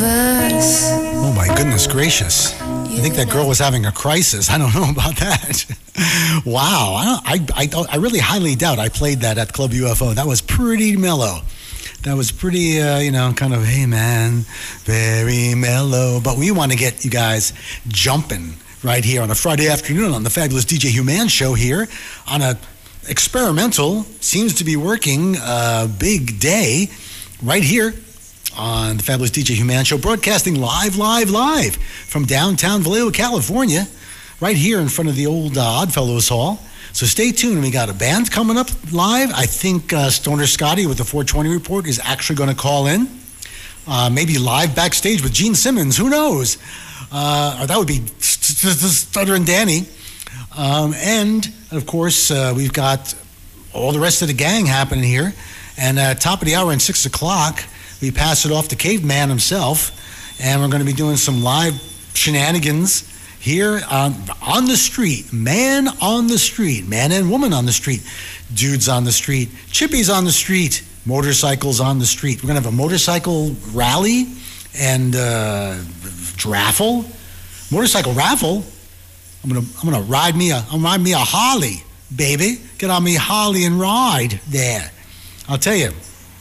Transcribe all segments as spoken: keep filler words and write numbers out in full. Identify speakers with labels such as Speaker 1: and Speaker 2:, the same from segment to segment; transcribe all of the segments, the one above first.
Speaker 1: us.
Speaker 2: Oh my goodness gracious. I think that girl was having a crisis. I don't know about that. Wow. I, don't, I, I, I really highly doubt I played that at Club U F O. That was pretty mellow. That was pretty, uh, you know, kind of, hey man, very mellow. But we want to get you guys jumping right here on a Friday afternoon on the Fabulous D J Human Show here on a experimental, seems to be working, uh, big day right here on the Fabulous D J Human Show, broadcasting live, live, live from downtown Vallejo, California, right here in front of the old uh, Oddfellows Hall. So stay tuned. We got a band coming up live. I think uh, Stoner Scotty with the four twenty Report is actually going to call in. Uh, maybe live backstage with Gene Simmons. Who knows? Uh, or that would be Stutter and Danny. Um, and, of course, uh, we've got all the rest of the gang happening here. And at top of the hour and six o'clock, we pass it off to Caveman himself. And we're going to be doing some live shenanigans here on, on the street. Man on the street. Man and woman on the street. Dudes on the street. Chippies on the street. Motorcycles on the street. We're going to have a motorcycle rally and uh, raffle. Motorcycle raffle. I'm gonna I'm gonna ride me a I'm gonna ride me a Harley, baby. Get on me Harley and ride there. I'll tell you.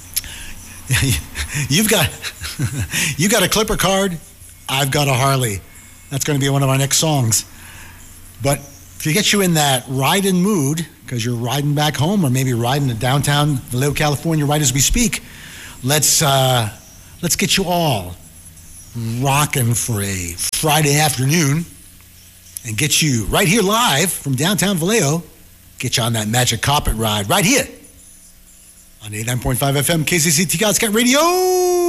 Speaker 2: You've got you got a Clipper card. I've got a Harley. That's going to be one of our next songs. But to get you in that riding mood, because you're riding back home or maybe riding to downtown Vallejo, California right as we speak, let's uh, let's get you all rocking for a Friday afternoon and get you right here live from downtown Vallejo, get you on that magic carpet ride right here on eighty-nine point five F M K C C T God's Cat Radio.